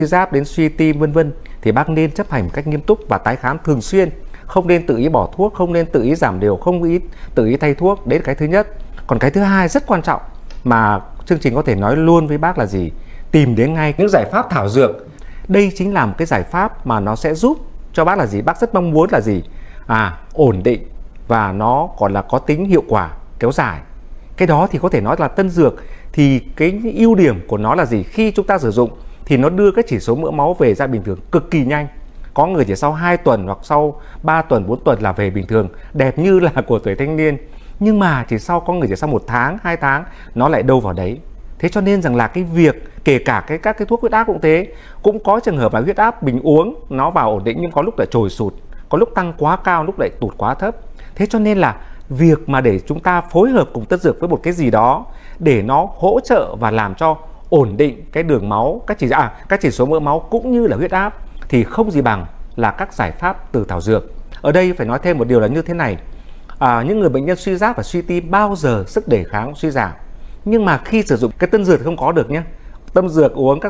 giáp đến suy tim vân vân thì bác nên chấp hành một cách nghiêm túc và tái khám thường xuyên, không nên tự ý bỏ thuốc, không nên tự ý giảm liều, không tự ý thay thuốc. Đấy là cái thứ nhất. Còn cái thứ hai rất quan trọng mà chương trình có thể nói luôn với bác là gì? Tìm đến ngay những giải pháp thảo dược. Đây chính là một cái giải pháp mà nó sẽ giúp cho bác là gì? Bác rất mong muốn là gì? Ổn định và nó còn là có tính hiệu quả kéo dài. Cái đó thì có thể nói là tân dược thì cái ưu điểm của nó là gì? Khi chúng ta sử dụng thì nó đưa cái chỉ số mỡ máu về ra bình thường cực kỳ nhanh. Có người chỉ sau 2 tuần hoặc sau 3 tuần, 4 tuần là về bình thường, đẹp như là của tuổi thanh niên. Nhưng mà có người chỉ sau 1 tháng, 2 tháng nó lại đâu vào đấy. Thế cho nên rằng là cái việc kể cả các cái thuốc huyết áp cũng thế, cũng có trường hợp là huyết áp mình uống nó vào ổn định nhưng có lúc lại trồi sụt, có lúc tăng quá cao, lúc lại tụt quá thấp. Thế cho nên là việc mà để chúng ta phối hợp cùng tân dược với một cái gì đó để nó hỗ trợ và làm cho ổn định cái đường máu, các chỉ số mỡ máu cũng như là huyết áp thì không gì bằng là các giải pháp từ thảo dược. Ở đây phải nói thêm một điều là như thế này. Những người bệnh nhân suy giáp và suy tim bao giờ sức đề kháng suy giảm. Nhưng mà khi sử dụng cái tân dược thì không có được nhé. Tân dược uống các